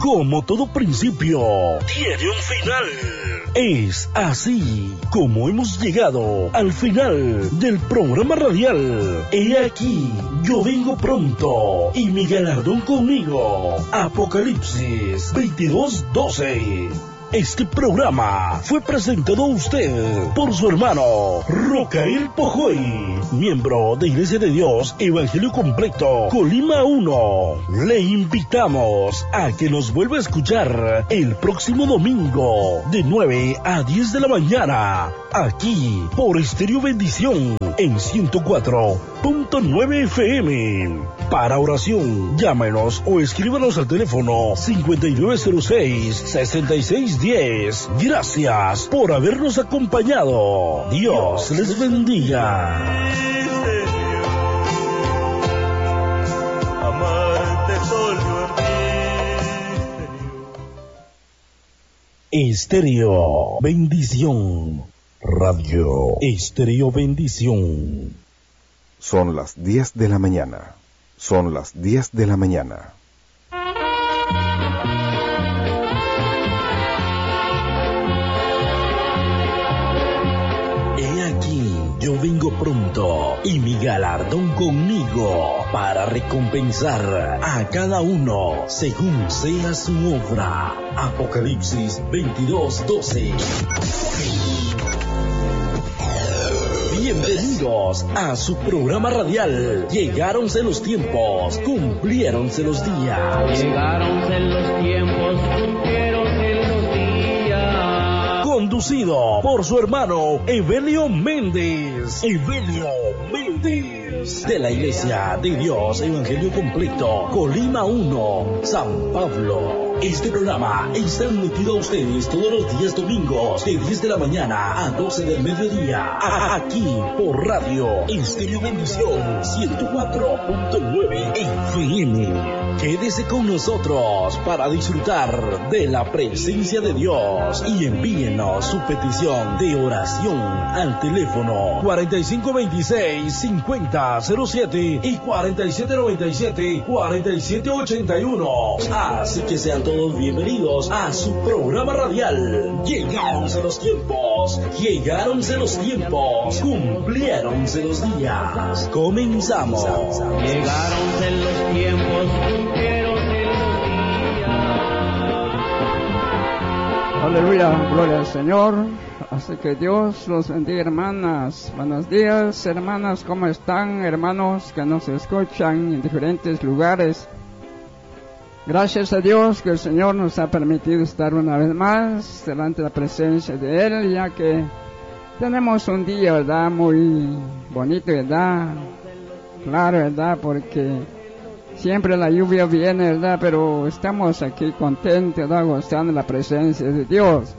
Como todo principio tiene un final. Es así como hemos llegado al final del programa radial. He aquí, yo vengo pronto y mi galardón conmigo. Apocalipsis 22:12. Este programa fue presentado a usted por su hermano Rocael Pojoy, miembro de Iglesia de Dios Evangelio Completo, Colima 1. Le invitamos a que nos vuelva a escuchar el próximo domingo de 9 a 10 de la mañana, aquí por Estéreo Bendición en 104.9 FM. Para oración, llámenos o escríbanos al teléfono 5906-6610. Gracias por habernos acompañado. Dios les bendiga. Estéreo Bendición. Radio Estéreo Bendición. Son las 10 de la mañana. Son las 10 de la mañana. Yo vengo pronto y mi galardón conmigo para recompensar a cada uno según sea su obra. Apocalipsis 22:12. Bienvenidos a su programa radial. Llegáronse los tiempos, cumpliéronse los días. Llegáronse los tiempos, cumpliéronse los días. Conducido por su hermano Evelio Méndez. Evelio Méndez. De la Iglesia de Dios Evangelio Completo, Colima 1, San Pablo. Este programa es transmitido a ustedes todos los días domingos de 10 de la mañana a 12 del mediodía. Aquí por Radio Estéreo Bendición 104.9 FM. Quédese con nosotros para disfrutar de la presencia de Dios y envíenos su petición de oración al teléfono 4526-5007 y 4797-4781. Así que sean todos bienvenidos a su programa radial. Llegáronse los tiempos, cumpliéronse los días. Comenzamos. Llegáronse los tiempos, cumpliéronse los días. Aleluya, gloria al Señor. Así que Dios los bendiga, hermanas. Buenos días, hermanas, ¿cómo están? Hermanos que nos escuchan en diferentes lugares. Gracias a Dios que el Señor nos ha permitido estar una vez más delante de la presencia de Él, ya que tenemos un día, ¿verdad?, muy bonito, ¿verdad?, claro, ¿verdad?, porque siempre la lluvia viene, ¿verdad?, pero estamos aquí contentos, ¿verdad?, gozando la presencia de Dios.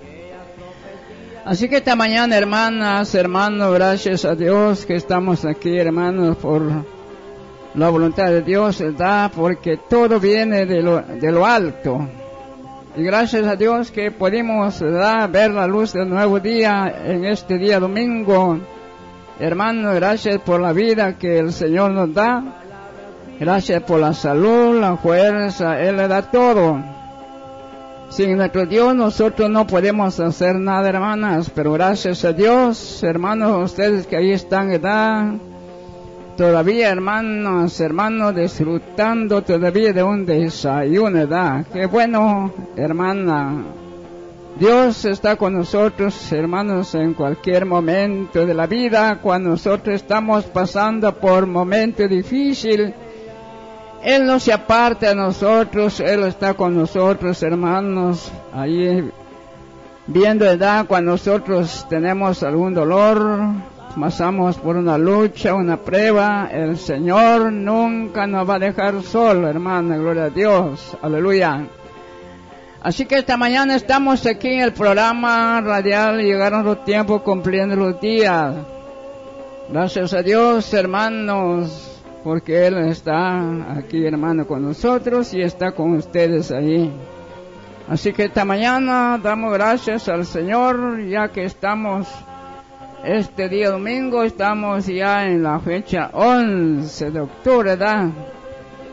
Así que esta mañana, hermanas, hermanos, gracias a Dios que estamos aquí, hermanos, por la voluntad de Dios, ¿verdad?, porque todo viene de lo alto. Y gracias a Dios que pudimos, ¿verdad?, ver la luz del nuevo día en este día domingo. Hermanos, gracias por la vida que el Señor nos da. Gracias por la salud, la fuerza, Él le da todo. Sin nuestro Dios nosotros no podemos hacer nada, hermanas, pero gracias a Dios, hermanos, ustedes que ahí están, ¿verdad?, todavía, hermanos, disfrutando todavía de un desayuno, ¿verdad? Qué bueno, hermana. Dios está con nosotros, hermanos, en cualquier momento de la vida. Cuando nosotros estamos pasando por momentos difíciles, Él no se aparta de nosotros, Él está con nosotros, hermanos. Ahí viendo, ¿verdad?, cuando nosotros tenemos algún dolor, pasamos por una lucha, una prueba, el Señor nunca nos va a dejar solo, hermano, gloria a Dios, aleluya. Así que esta mañana estamos aquí en el programa radial, llegaron los tiempos cumpliendo los días. Gracias a Dios, hermanos, porque Él está aquí, hermano, con nosotros y está con ustedes ahí. Así que esta mañana damos gracias al Señor, ya que estamos este día domingo, estamos ya en la fecha 11 de octubre, ¿verdad?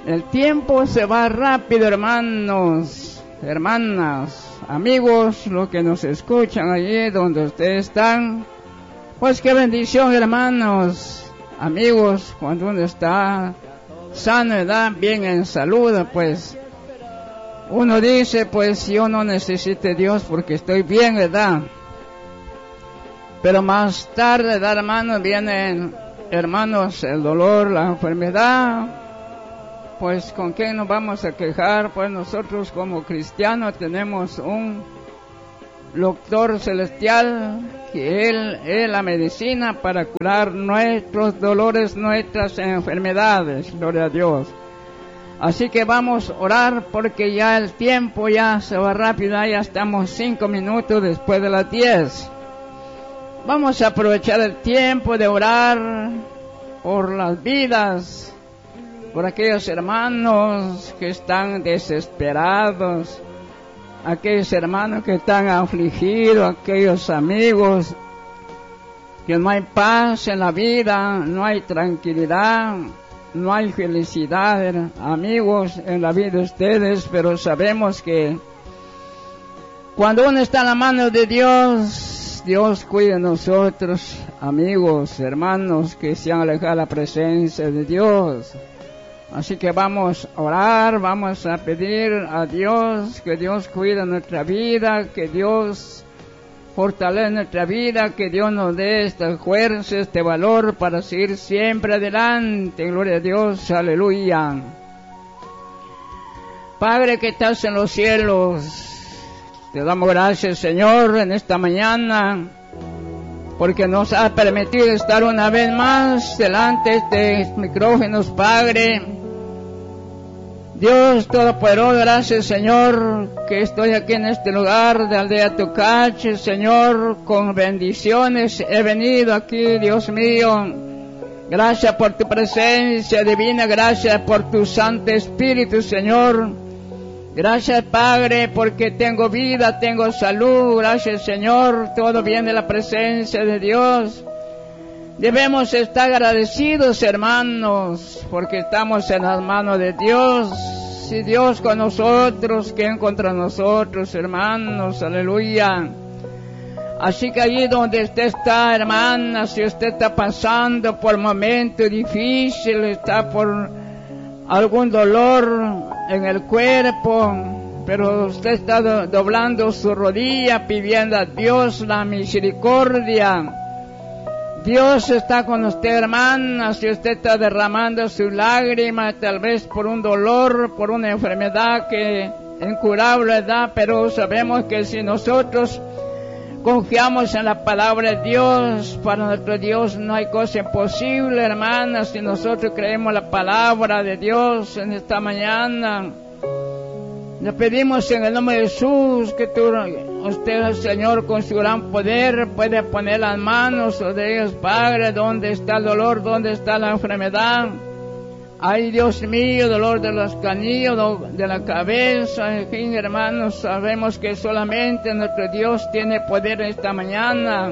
El tiempo se va rápido, hermanos, hermanas, amigos, los que nos escuchan allí donde ustedes están. Pues qué bendición, hermanos, amigos, cuando uno está sano, ¿verdad? Bien en salud, pues uno dice, pues yo no necesito de Dios porque estoy bien, ¿verdad? Pero más tarde, ¿verdad, hermanos? Vienen, hermanos, el dolor, la enfermedad. Pues con quién nos vamos a quejar. Pues nosotros como cristianos tenemos un doctor celestial, que Él es la medicina para curar nuestros dolores, nuestras enfermedades, gloria a Dios. Así que vamos a orar porque ya el tiempo ya se va rápido, ya estamos 5 minutos después de las 10. Vamos a aprovechar el tiempo de orar por las vidas, por aquellos hermanos que están desesperados, aquellos hermanos que están afligidos, aquellos amigos que no hay paz en la vida, no hay tranquilidad, no hay felicidad, amigos, en la vida de ustedes. Pero sabemos que cuando uno está en la mano de Dios, Dios cuida de nosotros, amigos, hermanos que se han alejado de la presencia de Dios. Así que vamos a orar, vamos a pedir a Dios que Dios cuide nuestra vida, que Dios fortalece nuestra vida, que Dios nos dé esta fuerza, este valor para seguir siempre adelante. Gloria a Dios, aleluya. Padre que estás en los cielos, te damos gracias, Señor, en esta mañana, porque nos ha permitido estar una vez más delante de estos micrófonos, Padre. Dios Todopoderoso, gracias, Señor, que estoy aquí en este lugar de Aldea Tocache, Señor, con bendiciones he venido aquí, Dios mío. Gracias por tu presencia divina, gracias por tu Santo Espíritu, Señor. Gracias, Padre, porque tengo vida, tengo salud. Gracias, Señor, todo viene de la presencia de Dios. Debemos estar agradecidos, hermanos, porque estamos en las manos de Dios. Si Dios con nosotros, ¿quién contra nosotros, hermanos? Aleluya. Así que allí donde usted está, hermana, si usted está pasando por momentos difíciles, está por algún dolor en el cuerpo, pero usted está doblando su rodilla, pidiendo a Dios la misericordia. Dios está con usted, hermana. Si usted está derramando sus lágrimas, tal vez por un dolor, por una enfermedad que incurable da, pero sabemos que si nosotros confiamos en la palabra de Dios, para nuestro Dios no hay cosa imposible, hermana. Si nosotros creemos la palabra de Dios en esta mañana, le pedimos en el nombre de Jesús que usted, Señor, con su gran poder puede poner las manos sobre ellos, Padre, donde está el dolor, donde está la enfermedad. Ay, Dios mío, dolor de los canillos, de la cabeza, en fin, hermanos, sabemos que solamente nuestro Dios tiene poder esta mañana.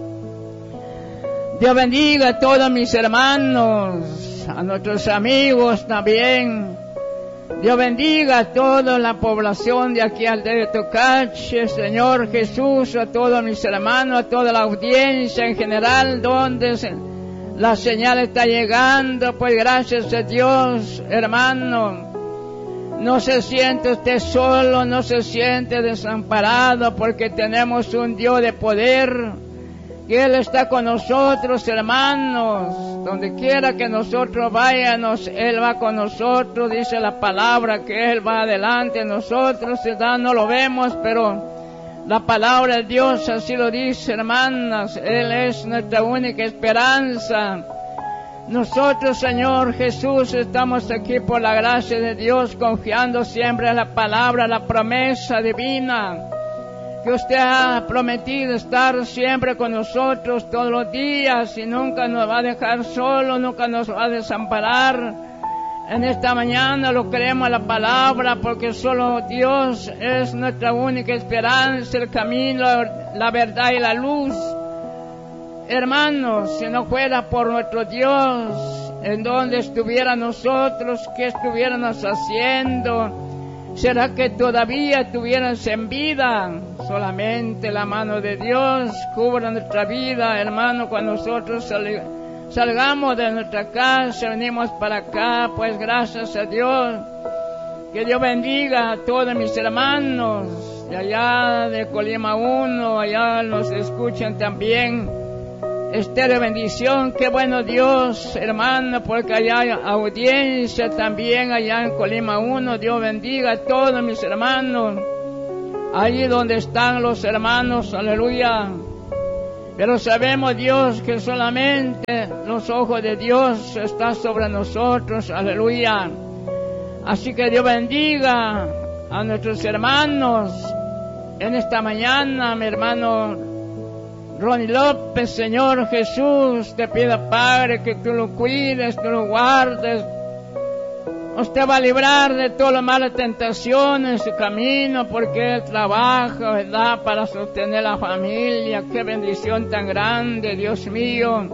Dios bendiga a todos mis hermanos, a nuestros amigos también. Dios bendiga a toda la población de aquí al de Tocache, Señor Jesús, a todos mis hermanos, a toda la audiencia en general, donde la señal está llegando. Pues gracias a Dios, hermano. No se siente usted solo, no se siente desamparado, porque tenemos un Dios de poder, que Él está con nosotros, hermanos. Donde quiera que nosotros vayamos, Él va con nosotros. Dice la palabra que Él va adelante de nosotros, ¿verdad? No lo vemos, pero la palabra de Dios así lo dice, hermanas. Él es nuestra única esperanza. Nosotros, Señor Jesús, estamos aquí por la gracia de Dios, confiando siempre en la palabra, la promesa divina, que usted ha prometido estar siempre con nosotros todos los días y nunca nos va a dejar solo, nunca nos va a desamparar. En esta mañana lo creemos la palabra, porque solo Dios es nuestra única esperanza, el camino, la verdad y la luz. Hermanos, si no fuera por nuestro Dios en dónde estuviera nosotros, qué estuviéramos haciendo. ¿Será que todavía estuviéramos en vida? Solamente la mano de Dios cubra nuestra vida, hermano, cuando nosotros salgamos de nuestra casa, venimos para acá, pues gracias a Dios. Que Dios bendiga a todos mis hermanos de allá de Colima 1, allá nos escuchan también. Estéreo bendición, qué bueno Dios, hermano, porque allá hay audiencia también allá en Colima 1. Dios bendiga a todos mis hermanos, allí donde están los hermanos, aleluya. Pero sabemos, Dios, que solamente los ojos de Dios están sobre nosotros, aleluya. Así que Dios bendiga a nuestros hermanos en esta mañana, mi hermano Ronnie López. Señor Jesús, te pido, Padre, que tú lo cuides, tú lo guardes. Usted va a librar de todas las malas tentaciones en su camino, porque Él trabaja, ¿verdad?, para sostener la familia. Qué bendición tan grande, Dios mío.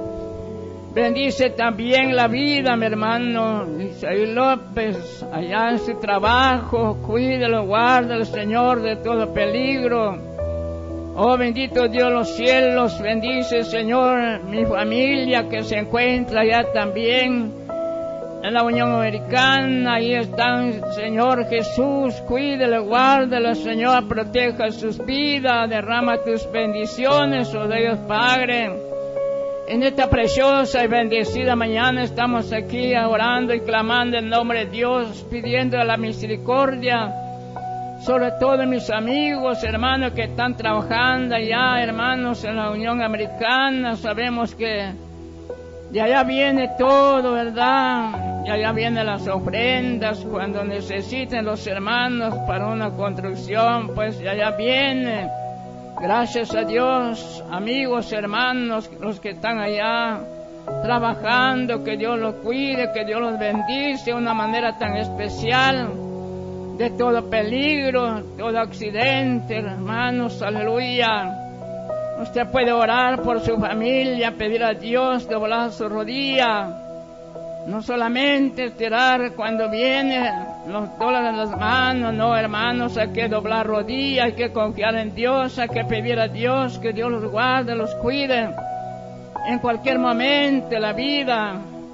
Bendice también la vida, mi hermano Isaí López, allá en su trabajo. Cuídalo, guárdalo, Señor, de todo peligro. Oh, bendito Dios, los cielos, bendice, Señor, mi familia que se encuentra allá también en la Unión Americana. Ahí están, Señor Jesús, cuídalo, guárdalo, Señor, proteja sus vidas, derrama tus bendiciones sobre ellos, Padre. En esta preciosa y bendecida mañana estamos aquí orando y clamando en nombre de Dios, pidiendo la misericordia sobre todo mis amigos, hermanos que están trabajando allá, hermanos en la Unión Americana. Sabemos que de allá viene todo, ¿verdad? De allá vienen las ofrendas cuando necesiten los hermanos para una construcción, pues de allá viene. Gracias a Dios, amigos, hermanos, los que están allá trabajando, que Dios los cuide, que Dios los bendice de una manera tan especial, de todo peligro, todo accidente, hermanos, aleluya. Usted puede orar por su familia, pedir a Dios, doblar su rodilla, no solamente estirar cuando viene los dólares en las manos, no, hermanos, hay que doblar rodillas, hay que confiar en Dios, hay que pedir a Dios que Dios los guarde, los cuide en cualquier momento de la vida.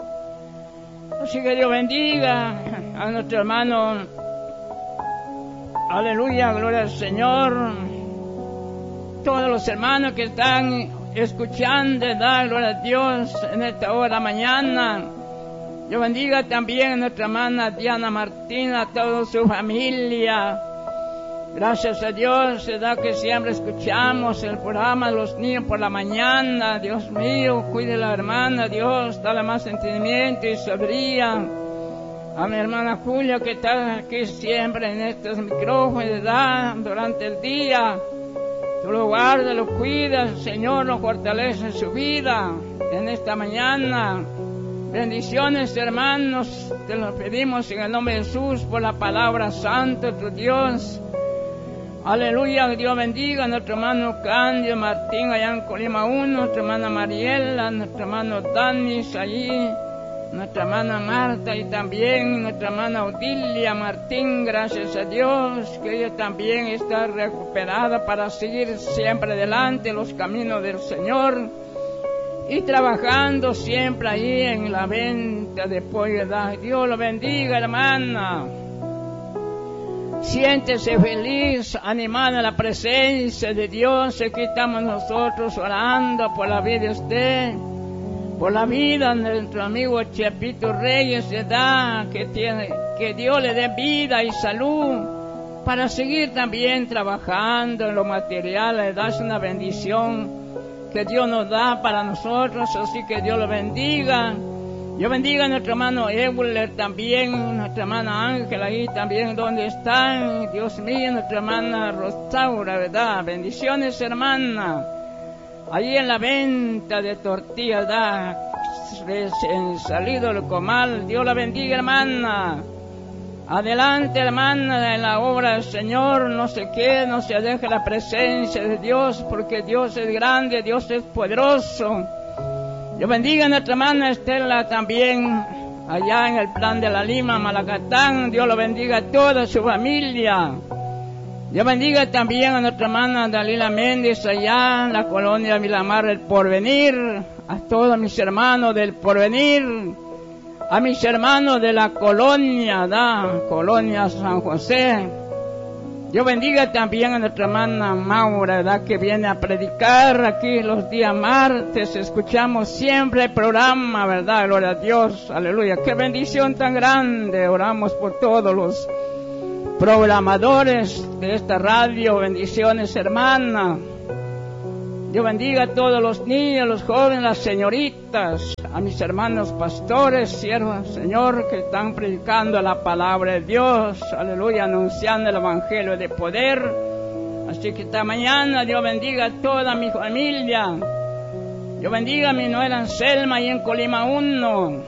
Así que Dios bendiga a nuestro hermano, aleluya, gloria al Señor. Todos los hermanos que están escuchando, da gloria a Dios en esta hora mañana. Yo bendiga también a nuestra hermana Diana Martín, a toda su familia. Gracias a Dios, da que siempre escuchamos el programa de los niños por la mañana. Dios mío, cuide a la hermana, Dios, dale más entendimiento y sabiduría. A mi hermana Julia, que está aquí siempre en estos micrófonos, da durante el día. Tú lo guardas, lo cuidas, Señor, lo fortalece en su vida en esta mañana. Bendiciones, hermanos, te lo pedimos en el nombre de Jesús por la palabra santa, tu Dios. Aleluya, Dios bendiga a nuestro hermano Cándido Martín allá en Colima 1, nuestra hermana Mariela, nuestro hermano Danis allí, nuestra hermana Marta y también nuestra hermana Odilia Martín. Gracias a Dios que ella también está recuperada para seguir siempre adelante los caminos del Señor y trabajando siempre ahí en la venta de pollo. Dios lo bendiga, hermana. Siéntese feliz, animada a la presencia de Dios. Aquí estamos nosotros orando por la vida de usted, por la vida de nuestro amigo Chepito Reyes, ¿verdad? Que Dios le dé vida y salud para seguir también trabajando en lo material. Le das una bendición que Dios nos da para nosotros, así que Dios lo bendiga. Yo bendiga a nuestro hermano Euler también, nuestra hermana Ángela ahí también donde están. Dios mío, nuestra hermana Rosaura, ¿verdad? Bendiciones, hermana. Allí en la venta de tortillas, da recién salido el comal. Dios la bendiga, hermana. Adelante, hermana, en la obra del Señor. No se quede, no se deje la presencia de Dios, porque Dios es grande, Dios es poderoso. Dios bendiga a nuestra hermana Estela también, allá en el Plan de la Lima, Malacatán. Dios lo bendiga a toda su familia. Dios bendiga también a nuestra hermana Dalila Méndez, allá en la colonia Milamar del Porvenir. A todos mis hermanos del Porvenir. A mis hermanos de la colonia, Colonia San José. Dios bendiga también a nuestra hermana Maura, ¿verdad? Que viene a predicar aquí los días martes. Escuchamos siempre el programa, ¿verdad? Gloria a Dios, aleluya. Qué bendición tan grande. Oramos por todos los programadores de esta radio. Bendiciones, hermana. Dios bendiga a todos los niños, los jóvenes, las señoritas, a mis hermanos pastores, siervos, Señor, que están predicando la palabra de Dios, aleluya, anunciando el evangelio de poder. Así que esta mañana Dios bendiga a toda mi familia. Dios bendiga a mi nuera Anselma y en Colima 1.